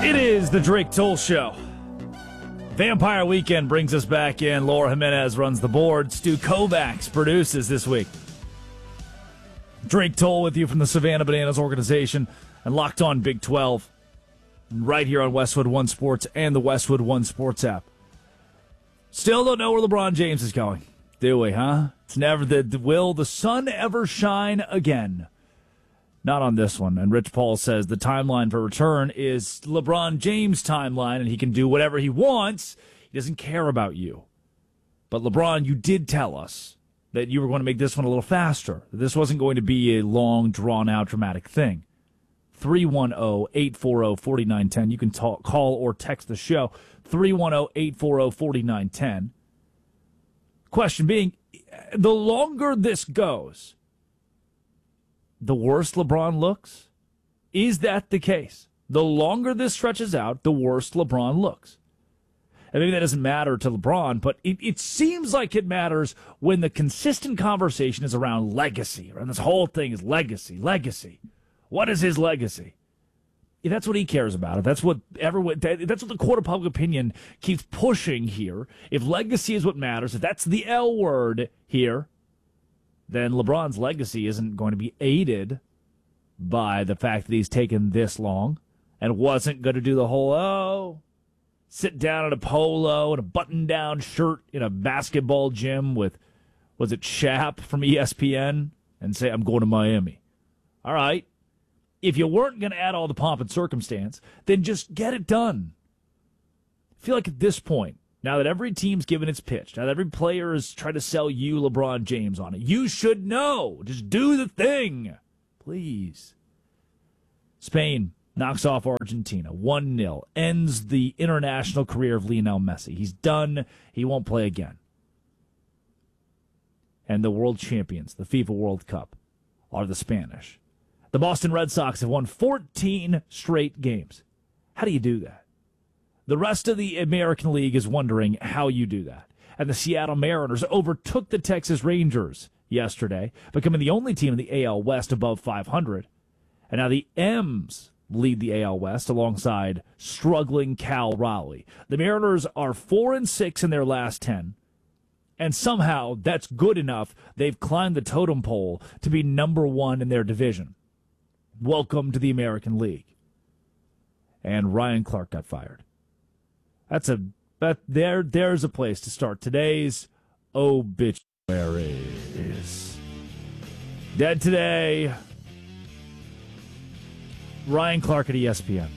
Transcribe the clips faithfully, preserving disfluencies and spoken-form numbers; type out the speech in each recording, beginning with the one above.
It is the Drake Toll Show. Vampire Weekend brings us back in. Laura Jimenez runs the board. Stu Kovacs produces this week. Drake Toll with you from the Savannah Bananas organization and Locked On Big twelve. Right here on Westwood One Sports and the Westwood One Sports app. Still don't know where LeBron James is going, do we, huh? It's never the will the sun ever shine again? Not on this one. And Rich Paul says the timeline for return is LeBron James' timeline, and he can do whatever he wants. He doesn't care about you. But LeBron, you did tell us that you were going to make this one a little faster. That this wasn't going to be a long, drawn-out, dramatic thing. three one zero, eight four zero, four nine one zero. You can talk, call or text the show. three one zero, eight four zero, four nine one zero. Question being, the longer this goes, the worse LeBron looks? Is that the case? The longer this stretches out, the worse LeBron looks. And maybe that doesn't matter to LeBron, but it, it seems like it matters when the consistent conversation is around legacy. And this whole thing is legacy, legacy. What is his legacy? If that's what he cares about, if that's what everyone, if that's what the court of public opinion keeps pushing here, if legacy is what matters, if that's the L word here, then LeBron's legacy isn't going to be aided by the fact that he's taken this long and wasn't going to do the whole, oh, sit down in a polo and a button-down shirt in a basketball gym with, was it Shap from E S P N, and say, I'm going to Miami. All right. If you weren't going to add all the pomp and circumstance, then just get it done. I feel like at this point, now that every team's given its pitch, now that every player is trying to sell you LeBron James on it, you should know. Just do the thing. Please. Spain knocks off Argentina one nil, ends the international career of Lionel Messi. He's done. He won't play again. And the world champions, the FIFA World Cup, are the Spanish. The Boston Red Sox have won fourteen straight games. How do you do that? The rest of the American League is wondering how you do that. And the Seattle Mariners overtook the Texas Rangers yesterday, becoming the only team in the A L West above five hundred. And now the M's lead the A L West alongside struggling Cal Raleigh. The Mariners are four and six in their last ten. And somehow that's good enough. They've climbed the totem pole to be number one in their division. Welcome to the American League. And Ryan Clark got fired. That's a that there there's a place to start today's obituaries. Dead today, Ryan Clark at E S P N.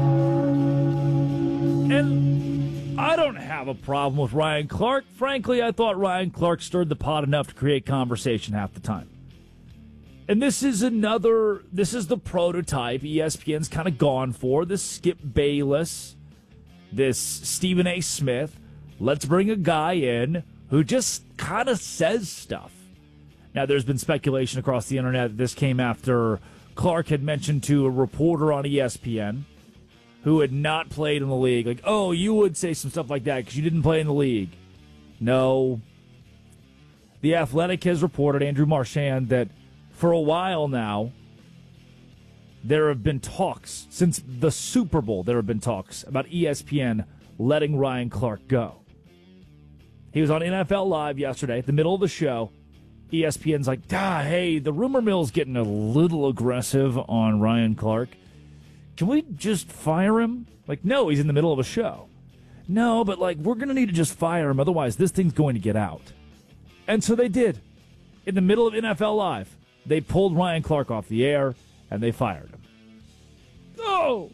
And I don't have a problem with Ryan Clark. Frankly, I thought Ryan Clark stirred the pot enough to create conversation half the time. And this is another, this is the prototype E S P N's kind of gone for, this Skip Bayless, this Stephen A. Smith. Let's bring a guy in who just kind of says stuff. Now, there's been speculation across the internet that this came after Clark had mentioned to a reporter on E S P N who had not played in the league, like, oh, you would say some stuff like that because you didn't play in the league. No. The Athletic has reported, Andrew Marchand, that for a while now, there have been talks, since the Super Bowl, there have been talks about E S P N letting Ryan Clark go. He was on N F L Live yesterday, the middle of the show. E S P N's like, ah, hey, the rumor mill's getting a little aggressive on Ryan Clark. Can we just fire him? Like, no, he's in the middle of a show. No, but, like, we're going to need to just fire him, otherwise this thing's going to get out. And so they did. In the middle of N F L Live, they pulled Ryan Clark off the air, and they fired him. Oh!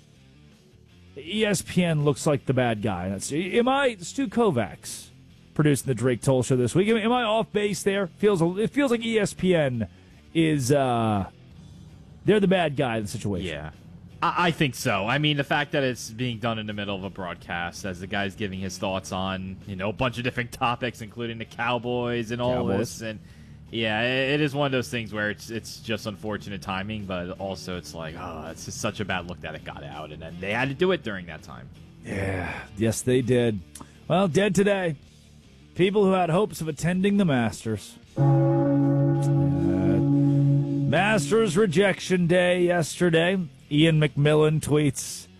E S P N looks like the bad guy. That's, am I, Stu Kovacs, producing the Drake Toll Show this week. Am I off base there? Feels It feels like E S P N is, uh, they're the bad guy in the situation. Yeah. I think so. I mean, the fact that it's being done in the middle of a broadcast as the guy's giving his thoughts on, you know, a bunch of different topics, including the Cowboys and all Cowboys. this. And, yeah, it is one of those things where it's it's just unfortunate timing, but also it's like, oh, it's just such a bad look that it got out. And then they had to do it during that time. Yeah, yes, they did. Well, dead today. People who had hopes of attending the Masters. Uh, Masters rejection day yesterday. Ian McMillan tweets,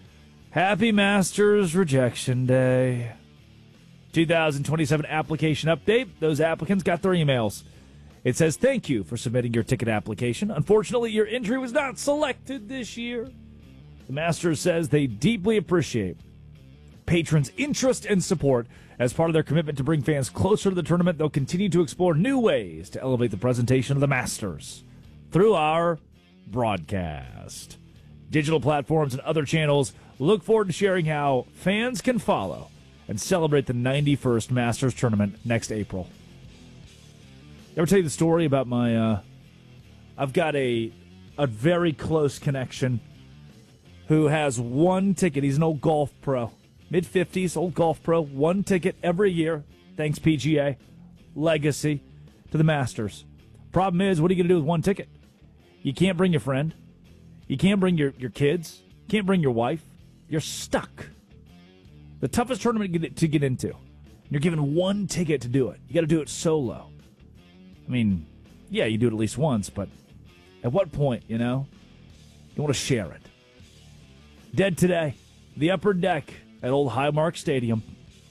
Happy Masters Rejection Day. two thousand twenty-seven application update. Those applicants got their emails. It says, thank you for submitting your ticket application. Unfortunately, your entry was not selected this year. The Masters says they deeply appreciate patrons' interest and support. As part of their commitment to bring fans closer to the tournament, they'll continue to explore new ways to elevate the presentation of the Masters through our broadcast. Digital platforms and other channels look forward to sharing how fans can follow and celebrate the ninety-first Masters tournament next April. Ever tell you the story about my, uh, I've got a, a very close connection who has one ticket. He's an old golf pro, mid-fifties, old golf pro, one ticket every year, thanks P G A, legacy, to the Masters. Problem is, what are you going to do with one ticket? You can't bring your friend. You can't bring your, your kids. You can't bring your wife. You're stuck. The toughest tournament to get, to get into. You're given one ticket to do it. You got to do it solo. I mean, yeah, you do it at least once, but at what point, you know? You want to share it. Dead today, the upper deck at Old Highmark Stadium.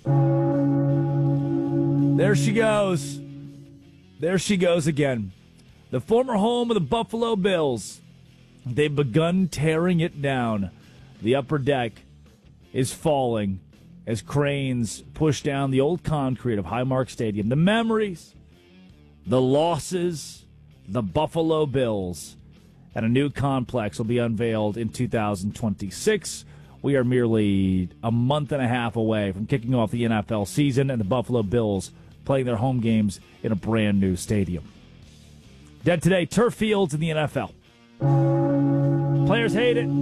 There she goes. There she goes again. The former home of the Buffalo Bills. They've begun tearing it down. The upper deck is falling as cranes push down the old concrete of Highmark Stadium. The memories, the losses, the Buffalo Bills. And a new complex will be unveiled in two thousand twenty-six. We are merely a month and a half away from kicking off the N F L season and the Buffalo Bills playing their home games in a brand new stadium. Dead today, turf fields in the N F L. Players hate it.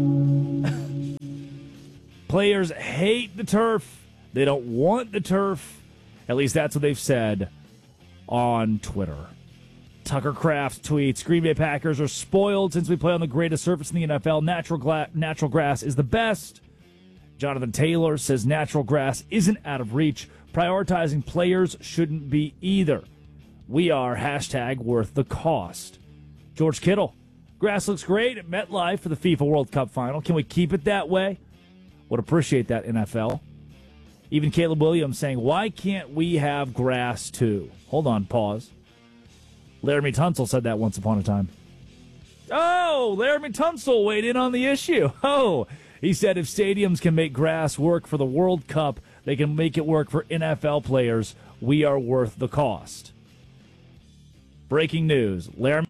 Players hate the turf. They don't want the turf. At least that's what they've said on Twitter. Tucker Kraft tweets, Green Bay Packers are spoiled since we play on the greatest surface in the N F L. Natural, gla- natural grass is the best. Jonathan Taylor says natural grass isn't out of reach. Prioritizing players shouldn't be either. We are hashtag worth the cost. George Kittle, grass looks great at MetLife for the FIFA World Cup final. Can we keep it that way? Would appreciate that, N F L. Even Caleb Williams saying, why can't we have grass too? Hold on, pause. Laramie Tunsil said that once upon a time. Oh, Laramie Tunsil weighed in on the issue. Oh, he said if stadiums can make grass work for the World Cup, they can make it work for N F L players. We are worth the cost. Breaking news. Laramie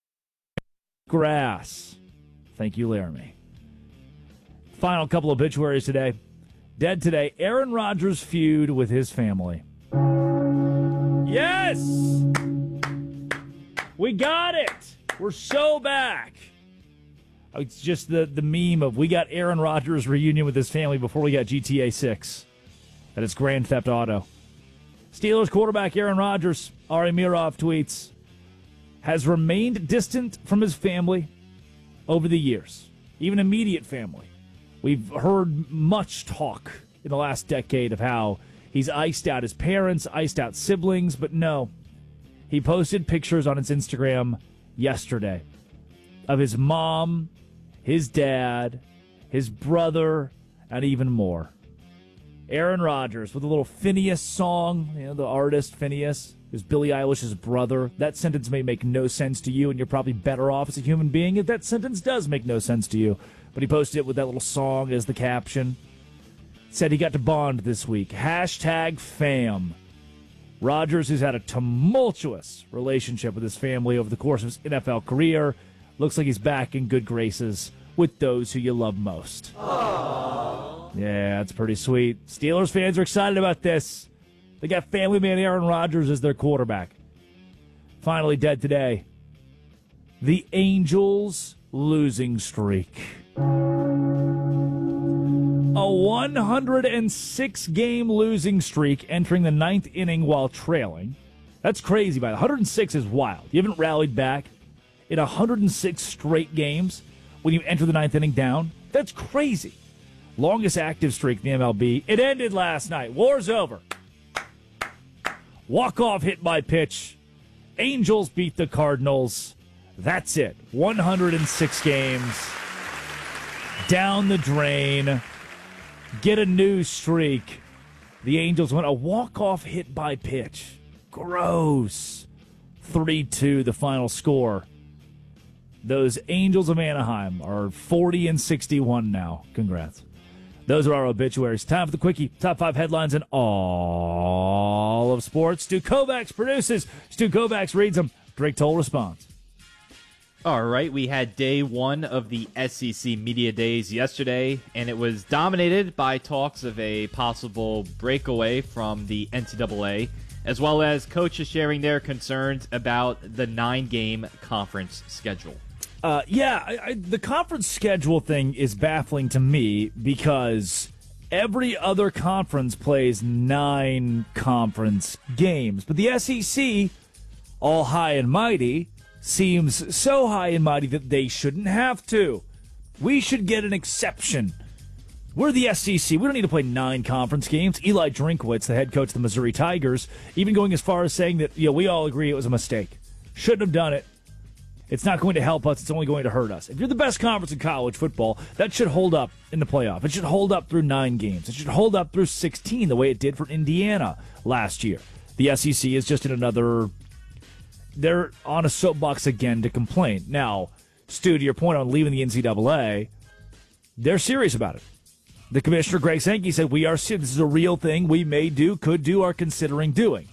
grass. Thank you, Laramie. Final couple of obituaries today. Dead today, Aaron Rodgers' feud with his family. Yes! We got it! We're so back. It's just the, the meme of we got Aaron Rodgers' reunion with his family before we got G T A six. That is Grand Theft Auto. Steelers quarterback Aaron Rodgers, Ari Mirov tweets, has remained distant from his family over the years, even immediate family. We've heard much talk in the last decade of how he's iced out his parents, iced out siblings, but no. He posted pictures on his Instagram yesterday of his mom, his dad, his brother, and even more. Aaron Rodgers with a little Phineas song, you know, the artist Phineas is Billie Eilish's brother. That sentence may make no sense to you, and you're probably better off as a human being if that sentence does make no sense to you. But he posted it with that little song as the caption. Said he got to bond this week. Hashtag fam. Rodgers, who's had a tumultuous relationship with his family over the course of his N F L career, looks like he's back in good graces with those who you love most. Aww. Yeah, that's pretty sweet. Steelers fans are excited about this. They got family man Aaron Rodgers as their quarterback. Finally dead today. The Angels' losing streak. A one hundred six game losing streak entering the ninth inning while trailing. That's crazy, by the way. one hundred six is wild. You haven't rallied back in one hundred six straight games when you enter the ninth inning down. That's crazy. Longest active streak in the M L B. It ended last night. War's over. Walk-off hit by pitch. Angels beat the Cardinals. That's it. one hundred six games. Down the drain. get a new streak. The Angels went a walk-off hit by pitch. Gross. three two, the final score. Those Angels of Anaheim are forty and sixty-one now. Congrats. Those are our obituaries. Time for the Quickie. Top five headlines in all of sports. Stu Kovacs produces. Stu Kovacs reads them. Drake Toll responds. All right, we had day one of the S E C Media Days yesterday, and it was dominated by talks of a possible breakaway from the N C double A, as well as coaches sharing their concerns about the nine-game conference schedule. Uh, yeah, I, I, the conference schedule thing is baffling to me because every other conference plays nine conference games. But the S E C, all high and mighty, seems so high and mighty that they shouldn't have to. We should get an exception. We're the S E C. We don't need to play nine conference games. Eli Drinkwitz, the head coach of the Missouri Tigers, even going as far as saying that, you know, we all agree it was a mistake. Shouldn't have done it. It's not going to help us. It's only going to hurt us. If you're the best conference in college football, that should hold up in the playoff. It should hold up through nine games. It should hold up through sixteen, the way it did for Indiana last year. The S E C is just in another... They're on a soapbox again to complain. Now, Stu, to your point on leaving the N C double A, they're serious about it. The commissioner, Greg Sankey, said, we are serious. This is a real thing we may do, could do, are considering doing.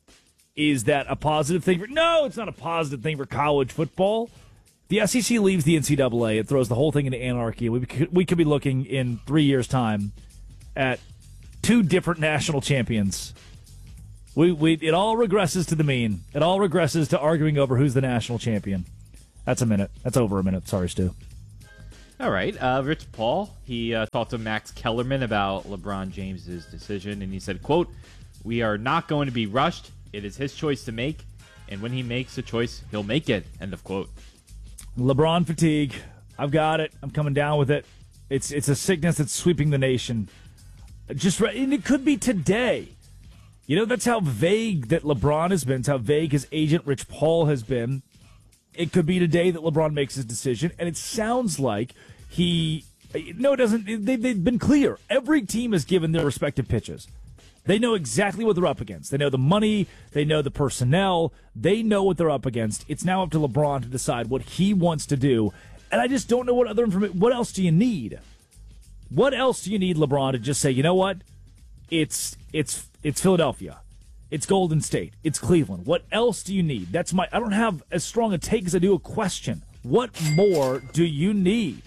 Is that a positive thing? For, no, it's not a positive thing for college football. The S E C leaves the N C double A. It throws the whole thing into anarchy. We could, we could be looking in three years' time at two different national champions. We, we It all regresses to the mean. It all regresses to arguing over who's the national champion. That's a minute. That's over a minute. Sorry, Stu. All right. Uh, Rich Paul, he uh, talked to Max Kellerman about LeBron James's decision, and he said, quote, "We are not going to be rushed. It is his choice to make, and when he makes a choice, he'll make it." End of quote. LeBron fatigue. I've got it. I'm coming down with it. It's it's a sickness that's sweeping the nation. Just right, and it could be today. You know, that's how vague that LeBron has been. It's how vague his agent, Rich Paul, has been. It could be today that LeBron makes his decision, and it sounds like he... No, it doesn't. They, they've been clear. Every team has given their respective pitches. They know exactly what they're up against. They know the money. They know the personnel. They know what they're up against. It's now up to LeBron to decide what he wants to do. And I just don't know what other information. What else do you need? What else do you need, LeBron, to just say, you know what? It's it's it's Philadelphia. It's Golden State. It's Cleveland. What else do you need? That's my. I don't have as strong a take as I do a question. What more do you need?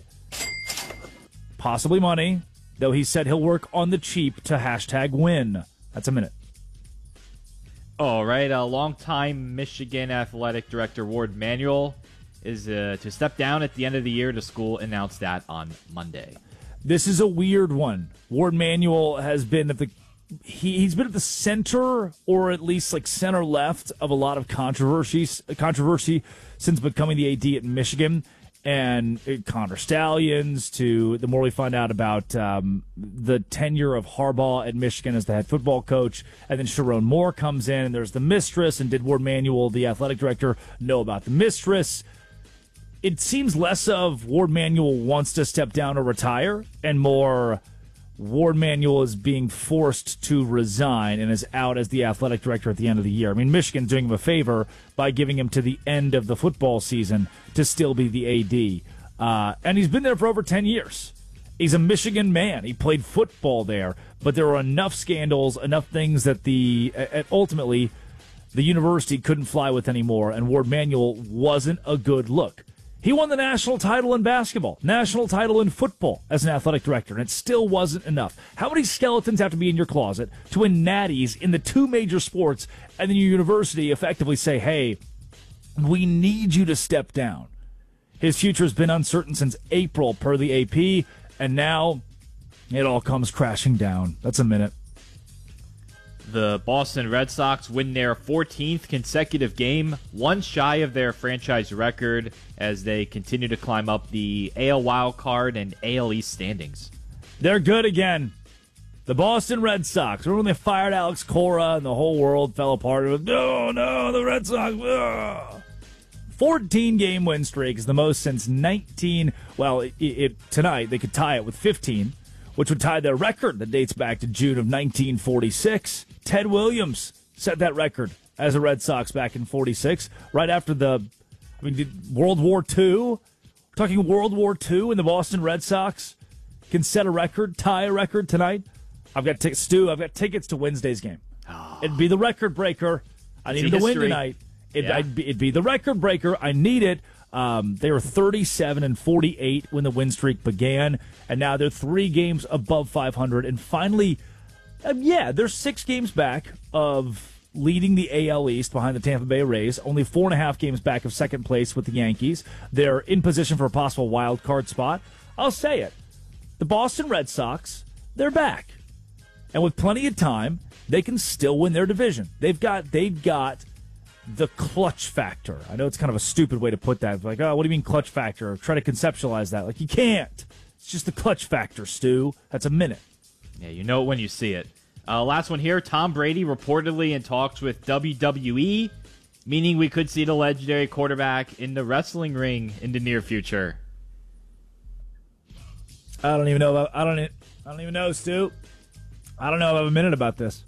Possibly money, though he said he'll work on the cheap to hashtag win. That's a minute. All right. A longtime Michigan athletic director Ward Manuel is uh, to step down at the end of the year. The school announced that on Monday. This is a weird one. Ward Manuel has been at the he, he's been at the center, or at least like center left, of a lot of controversies controversy since becoming the A D at Michigan. And Connor Stallions, to the more we find out about um, the tenure of Harbaugh at Michigan as the head football coach, and then Sharon Moore comes in, and there's the mistress, and did Ward Manuel, the athletic director, know about the mistress? It seems less of Ward Manuel wants to step down or retire, and more Ward Manuel is being forced to resign and is out as the athletic director at the end of the year. I mean, Michigan's doing him a favor by giving him to the end of the football season to still be the A D. Uh, and he's been there for over ten years. He's a Michigan man. He played football there, but there were enough scandals, enough things that the uh, ultimately the university couldn't fly with anymore, and Ward Manuel wasn't a good look. He won the national title in basketball, national title in football as an athletic director, and it still wasn't enough. How many skeletons have to be in your closet to win natties in the two major sports, and then your university effectively say, hey, we need you to step down? His future has been uncertain since April, per the A P, and now it all comes crashing down. That's a minute. The Boston Red Sox win their fourteenth consecutive game, one shy of their franchise record, as they continue to climb up the A L wild card and A L East standings. They're good again. The Boston Red Sox. Remember when they fired Alex Cora and the whole world fell apart? It was, no, no, the Red Sox. fourteen-game win streak is the most since nineteen. Well, it, it, tonight they could tie it with fifteen, which would tie their record that dates back to June of nineteen forty-six. Ted Williams set that record as a Red Sox back in forty-six, right after the, I mean, did World War Two. We're talking World War Two, and the Boston Red Sox can set a record, tie a record tonight. I've got tickets, Stu. I've got tickets to Wednesday's game. Oh. It'd be the record breaker. I need to win tonight. It, yeah. I'd be, it'd be the record breaker. I need it. Um, they were thirty-seven and forty-eight when the win streak began, and now they're three games above five hundred. And finally, um, yeah, they're six games back of leading the A L East behind the Tampa Bay Rays. Only four and a half games back of second place with the Yankees. They're in position for a possible wild card spot. I'll say it. The Boston Red Sox, they're back, and with plenty of time, they can still win their division. They've got they've got. the clutch factor. I know it's kind of a stupid way to put that. It's like, oh, what do you mean clutch factor? Or try to conceptualize that. Like, you can't. It's just the clutch factor, Stu. That's a minute. Yeah, you know it when you see it. Uh, last one here. Tom Brady reportedly in talks with W W E, meaning we could see the legendary quarterback in the wrestling ring in the near future. I don't even know. About, I don't. I don't even know, Stu. I don't know. I have a minute about this.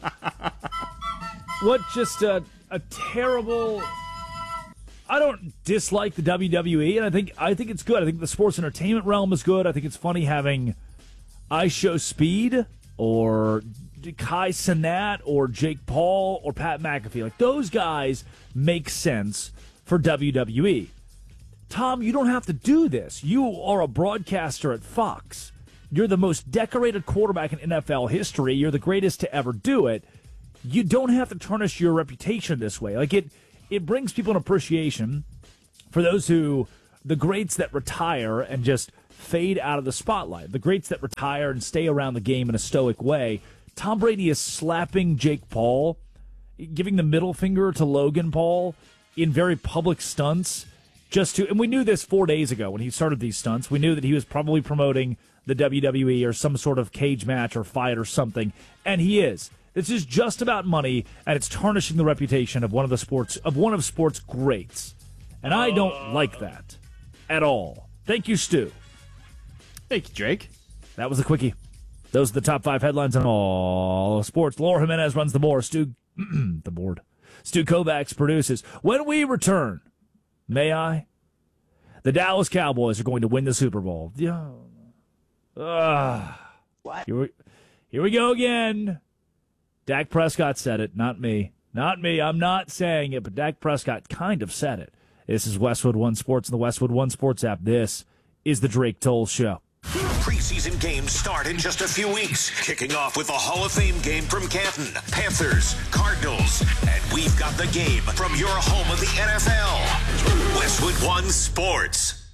What just a a terrible. I don't dislike the W W E, and I think I think it's good. I think the sports entertainment realm is good. I think it's funny having I Show Speed or Kai Cenat or Jake Paul or Pat McAfee. Like, those guys make sense for W W E. Tom, you don't have to do this. You are a broadcaster at Fox. You're the most decorated quarterback in N F L history. You're the greatest to ever do it. You don't have to tarnish your reputation this way. Like, it, it brings people an appreciation for those who, the greats that retire and just fade out of the spotlight, the greats that retire and stay around the game in a stoic way. Tom Brady is slapping Jake Paul, giving the middle finger to Logan Paul in very public stunts. Just to, and we knew this four days ago when he started these stunts. We knew that he was probably promoting the W W E or some sort of cage match or fight or something, and he is. This is just about money, and it's tarnishing the reputation of one of the sports of one of sports greats, and I don't like that at all. Thank you, Stu. Thank you, Drake. That was a quickie. Those are the top five headlines in all sports. Laura Jimenez runs the board. Stu, the board. Stu Kovacs produces. When we return, may I? The Dallas Cowboys are going to win the Super Bowl. Yeah. Uh, what? Here we, here we go again. Dak Prescott said it, not me. Not me. I'm not saying it, but Dak Prescott kind of said it. This is Westwood One Sports and the Westwood One Sports app. This is the Drake Toll Show. Preseason games start in just a few weeks, kicking off with the Hall of Fame game from Canton, Panthers, Cardinals, and we've got the game from your home of the N F L, Westwood One Sports.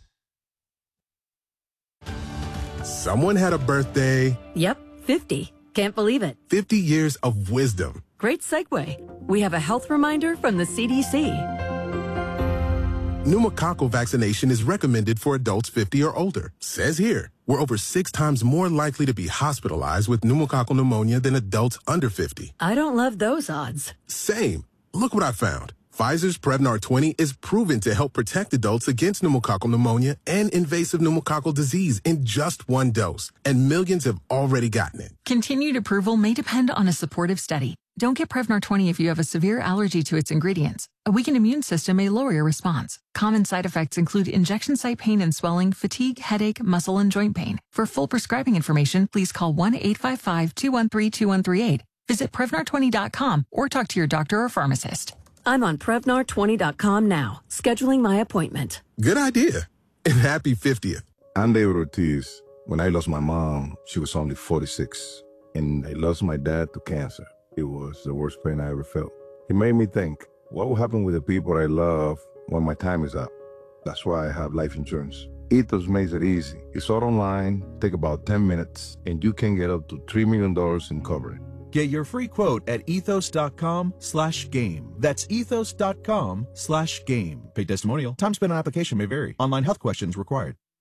Someone had a birthday. Yep, fifty. Can't believe it. fifty years of wisdom. Great segue. We have a health reminder from the C D C. Pneumococcal vaccination is recommended for adults fifty or older. Says here, we're over six times more likely to be hospitalized with pneumococcal pneumonia than adults under fifty. I don't love those odds. Same. Look what I found. Pfizer's Prevnar twenty is proven to help protect adults against pneumococcal pneumonia and invasive pneumococcal disease in just one dose. And millions have already gotten it. Continued approval may depend on a supportive study. Don't get Prevnar twenty if you have a severe allergy to its ingredients. A weakened immune system may lower your response. Common side effects include injection site pain and swelling, fatigue, headache, muscle, and joint pain. For full prescribing information, please call one eight five five, two one three, two one three eight. Visit Prevnar twenty dot com or talk to your doctor or pharmacist. I'm on Prevnar twenty dot com now, scheduling my appointment. Good idea. And happy fiftieth. I'm David Ortiz. When I lost my mom, she was only forty-six. And I lost my dad to cancer. It was the worst pain I ever felt. It made me think, what will happen with the people I love when my time is up? That's why I have life insurance. Ethos makes it easy. It's all online, take about ten minutes, and you can get up to three million dollars in coverage. Get your free quote at ethos.com slash game. That's ethos.com slash game. Paid testimonial. Time spent on application may vary. Online health questions required.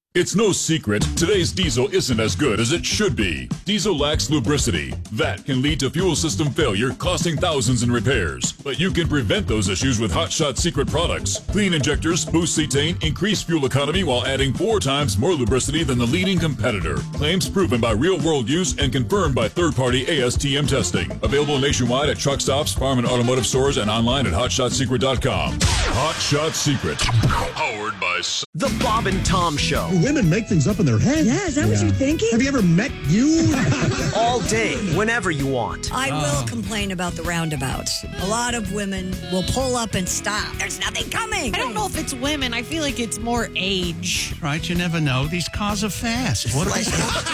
It's no secret, today's diesel isn't as good as it should be. Diesel lacks lubricity. That can lead to fuel system failure, costing thousands in repairs. But you can prevent those issues with Hot Shot Secret products. Clean injectors, boost cetane, increase fuel economy while adding four times more lubricity than the leading competitor. Claims proven by real-world use and confirmed by third-party A S T M testing. Available nationwide at truck stops, farm and automotive stores, and online at hot shot secret dot com. Hot Shot Secret. Powered by... The Bob and Tom Show. Women make things up in their head. Yeah, is that yeah. what you're thinking? Have you ever met you? All day, whenever you want. I will oh. complain about the roundabouts. A lot of women will pull up and stop. There's nothing coming. I don't know if it's women. I feel like it's more age. Right, you never know. These cars are fast. What they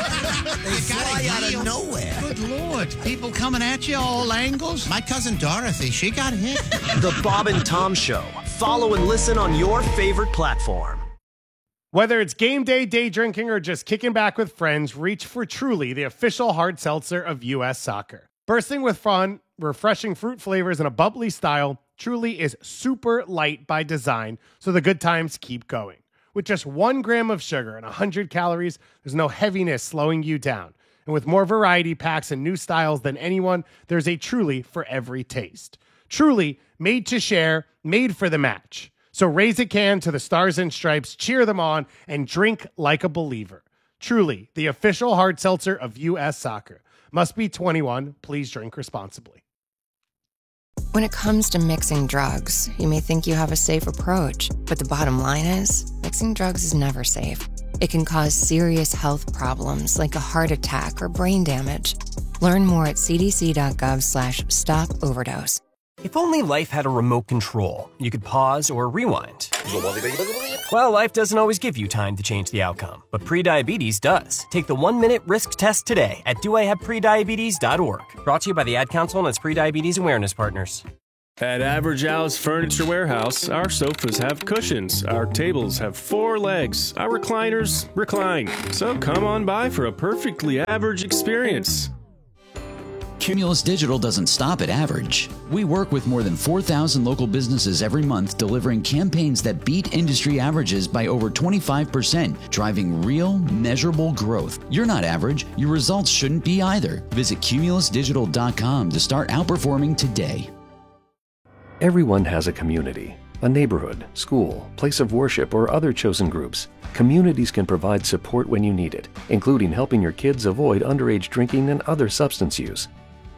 fly out of nowhere. Good Lord. People coming at you all angles. My cousin Dorothy, she got hit. The Bob and Tom Show. Follow and listen on your favorite platform. Whether it's game day, day drinking, or just kicking back with friends, reach for Truly, the official hard seltzer of U S Soccer. Bursting with fun, refreshing fruit flavors, and a bubbly style, Truly is super light by design, so the good times keep going. With just one gram of sugar and one hundred calories, there's no heaviness slowing you down. And with more variety packs and new styles than anyone, there's a Truly for every taste. Truly, made to share, made for the match. So raise a can to the Stars and Stripes, cheer them on, and drink like a believer. Truly, the official hard seltzer of U S Soccer. Must be twenty-one. Please drink responsibly. When it comes to mixing drugs, you may think you have a safe approach, but the bottom line is, mixing drugs is never safe. It can cause serious health problems like a heart attack or brain damage. Learn more at cdc.gov slash stop overdose. If only life had a remote control, you could pause or rewind. Well, life doesn't always give you time to change the outcome, but prediabetes does. Take the one-minute risk test today at do I have prediabetes dot org. Brought to you by the Ad Council and its prediabetes awareness partners. At Average Al's Furniture Warehouse, our sofas have cushions, our tables have four legs, our recliners recline. So come on by for a perfectly average experience. Cumulus Digital doesn't stop at average. We work with more than four thousand local businesses every month, delivering campaigns that beat industry averages by over twenty-five percent, driving real, measurable growth. You're not average. Your results shouldn't be either. Visit cumulus digital dot com to start outperforming today. Everyone has a community, a neighborhood, school, place of worship, or other chosen groups. Communities can provide support when you need it, including helping your kids avoid underage drinking and other substance use.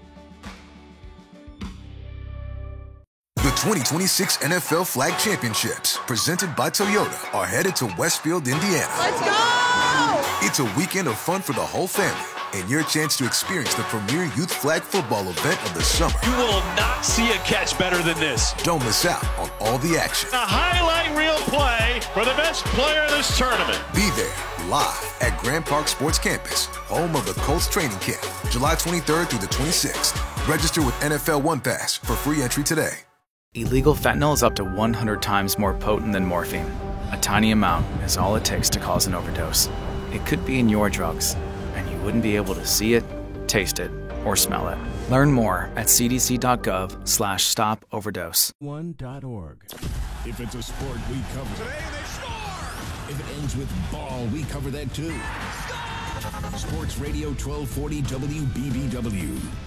The twenty twenty-six N F L Flag Championships, presented by Toyota, are headed to Westfield, Indiana. Let's go! It's a weekend of fun for the whole family, and your chance to experience the premier youth flag football event of the summer. You will not see a catch better than this. Don't miss out on all the action. A highlight reel play for the best player in this tournament. Be there, live at Grand Park Sports Campus, home of the Colts training camp, July twenty-third through the twenty-sixth. Register with N F L One Pass for free entry today. Illegal fentanyl is up to one hundred times more potent than morphine. A tiny amount is all it takes to cause an overdose. It could be in your drugs, and you wouldn't be able to see it, taste it, or smell it. Learn more at cdc.gov slash stop overdose. one dot org. If it's a sport, we cover it. Today they score! If it ends with ball, we cover that too. Score! Sports Radio twelve forty W B B W.